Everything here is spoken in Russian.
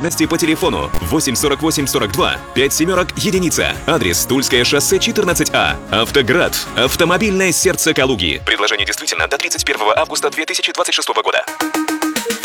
Подробности по телефону 8 48 42 5 семерок единица. Адрес: Тульское шоссе 14А. Автоград. Автомобильное сердце Калуги. Предложение действительно до 31 августа 2026 года.